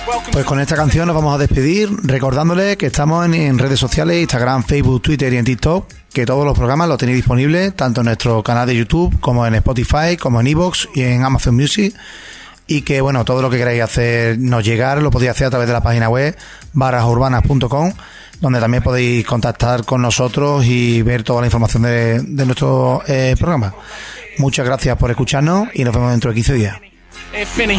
Pues con esta canción nos vamos a despedir, recordándoles que estamos en redes sociales, Instagram, Facebook, Twitter y en TikTok, que todos los programas los tenéis disponibles tanto en nuestro canal de YouTube como en Spotify, como en iVoox y en Amazon Music. Y que bueno, todo lo que queráis hacernos llegar lo podéis hacer a través de la página web barrasurbanas.com, donde también podéis contactar con nosotros y ver toda la información de nuestro programa. Muchas gracias por escucharnos y nos vemos dentro de 15 días.